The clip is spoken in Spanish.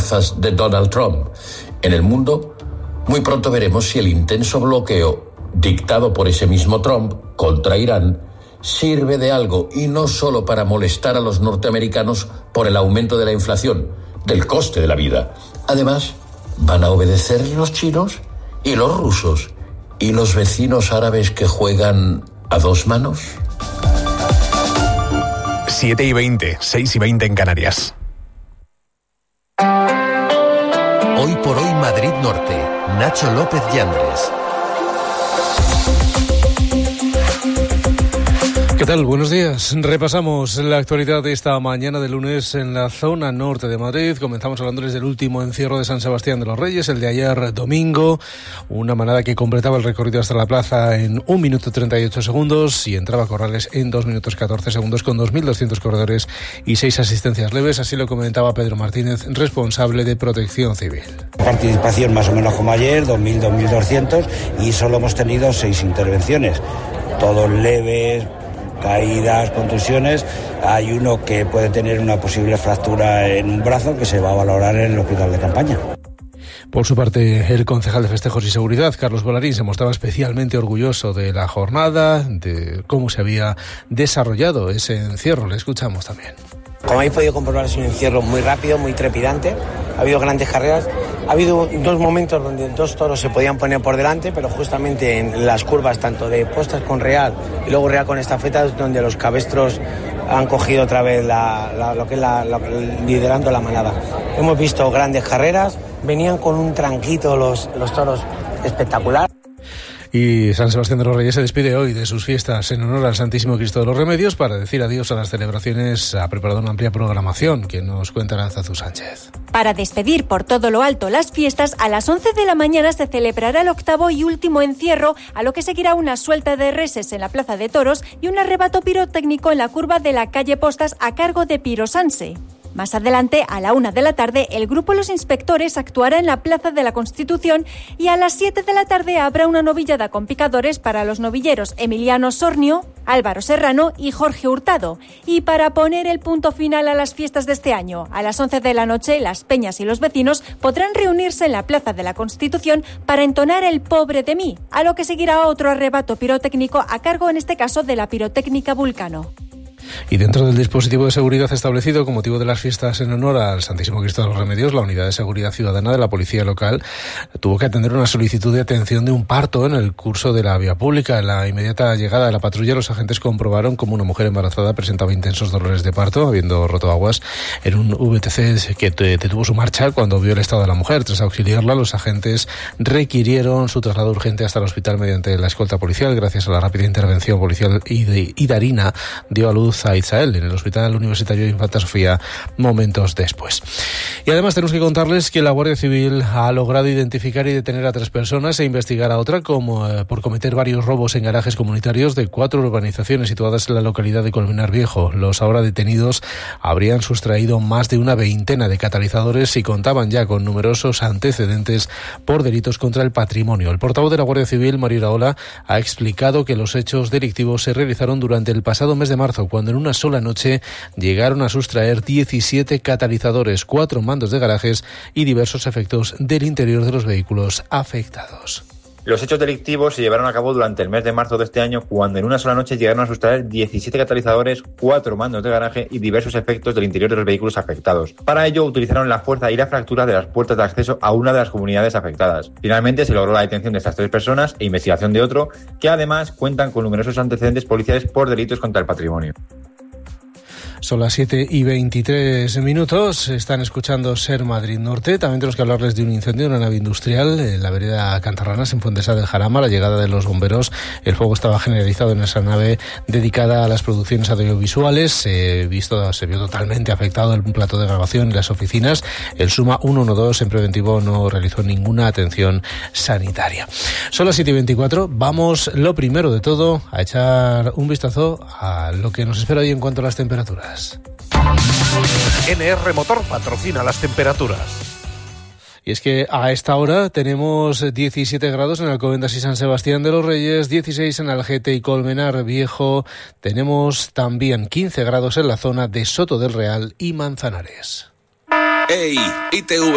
fuerzas de Donald Trump. En el mundo, muy pronto veremos si el intenso bloqueo dictado por ese mismo Trump contra Irán sirve de algo, y no solo para molestar a los norteamericanos por el aumento de la inflación, del coste de la vida. Además, ¿van a obedecer los chinos y los rusos y los vecinos árabes que juegan a dos manos? 7:20, 6:20 en Canarias. Hoy por hoy Madrid Norte. Nacho López Yandres. ¿Qué tal? Buenos días. Repasamos la actualidad de esta mañana de lunes en la zona norte de Madrid. Comenzamos hablándoles del último encierro de San Sebastián de los Reyes, el de ayer domingo. Una manada que completaba el recorrido hasta la plaza en 1 minuto 38 segundos y entraba a Corrales en 2 minutos 14 segundos con 2.200 corredores y 6 asistencias leves. Así lo comentaba Pedro Martínez, responsable de Protección Civil. Participación más o menos como ayer, 2.000, 2.200, y solo hemos tenido 6 intervenciones. Todos leves, caídas, contusiones. Hay uno que puede tener una posible fractura en un brazo que se va a valorar en el hospital de campaña. Por su parte, el concejal de Festejos y Seguridad, Carlos Volarín, se mostraba especialmente orgulloso de la jornada, de cómo se había desarrollado ese encierro. Le escuchamos también. Como habéis podido comprobar, es un encierro muy rápido, muy trepidante. Ha habido grandes carreras. Ha habido 2 momentos donde 2 toros se podían poner por delante, pero justamente en las curvas, tanto de postas con Real y luego Real con estafetas, donde los cabestros han cogido otra vez liderando la manada. Hemos visto grandes carreras. Venían con un tranquito los toros espectacular. Y San Sebastián de los Reyes se despide hoy de sus fiestas en honor al Santísimo Cristo de los Remedios. Para decir adiós a las celebraciones ha preparado una amplia programación que nos cuenta Aranzazu Sánchez. Para despedir por todo lo alto las fiestas, a las 11 de la mañana se celebrará el 8º y último encierro, a lo que seguirá una suelta de reses en la Plaza de Toros y un arrebato pirotécnico en la curva de la calle Postas a cargo de Pirosanse. Más adelante, a la 1 de la tarde, el grupo Los Inspectores actuará en la Plaza de la Constitución y a las 7 de la tarde habrá una novillada con picadores para los novilleros Emiliano Sornio, Álvaro Serrano y Jorge Hurtado. Y para poner el punto final a las fiestas de este año, a las 11 de la noche, las peñas y los vecinos podrán reunirse en la Plaza de la Constitución para entonar El Pobre de mí, a lo que seguirá otro arrebato pirotécnico a cargo, en este caso, de la Pirotécnica Vulcano. Y dentro del dispositivo de seguridad establecido con motivo de las fiestas en honor al Santísimo Cristo de los Remedios, la Unidad de Seguridad Ciudadana de la Policía Local tuvo que atender una solicitud de atención de un parto en el curso de la vía pública. En la inmediata llegada de la patrulla, los agentes comprobaron cómo una mujer embarazada presentaba intensos dolores de parto, habiendo roto aguas en un VTC que detuvo su marcha cuando vio el estado de la mujer. Tras auxiliarla, los agentes requirieron su traslado urgente hasta el hospital mediante la escolta policial. Gracias a la rápida intervención policial, Idarina dio a luz a Itzael en el Hospital Universitario de Infanta Sofía momentos después. Y además tenemos que contarles que la Guardia Civil ha logrado identificar y detener a 3 personas e investigar a otra por cometer varios robos en garajes comunitarios de 4 urbanizaciones situadas en la localidad de Colmenar Viejo. Los ahora detenidos habrían sustraído más de una veintena de catalizadores y contaban ya con numerosos antecedentes por delitos contra el patrimonio. El portavoz de la Guardia Civil, Mario Iraola, ha explicado que los hechos delictivos se realizaron durante el pasado mes de marzo, cuando en una sola noche llegaron a sustraer 17 catalizadores, 4 mandos de garajes y diversos efectos del interior de los vehículos afectados. Los hechos delictivos se llevaron a cabo durante el mes de marzo de este año, cuando en una sola noche llegaron a sustraer 17 catalizadores, 4 mandos de garaje y diversos efectos del interior de los vehículos afectados. Para ello utilizaron la fuerza y la fractura de las puertas de acceso a una de las comunidades afectadas. Finalmente se logró la detención de estas 3 personas e investigación de otro, que además cuentan con numerosos antecedentes policiales por delitos contra el patrimonio. Son las 7:23. Están escuchando Ser Madrid Norte. También tenemos que hablarles de un incendio en una nave industrial en la vereda Cantarranas, en Fuentesa del Jarama. La llegada de los bomberos. El fuego estaba generalizado en esa nave dedicada a las producciones audiovisuales. Se vio totalmente afectado el plato de grabación y las oficinas. El Suma 112 en preventivo no realizó ninguna atención sanitaria. Son las 7:24. Vamos, lo primero de todo, a echar un vistazo a lo que nos espera hoy en cuanto a las temperaturas. NR Motor patrocina las temperaturas. Y es que a esta hora tenemos 17 grados en Alcobendas y San Sebastián de los Reyes, 16 en Algete y Colmenar Viejo. Tenemos también 15 grados en la zona de Soto del Real y Manzanares. ¡Ey! ITV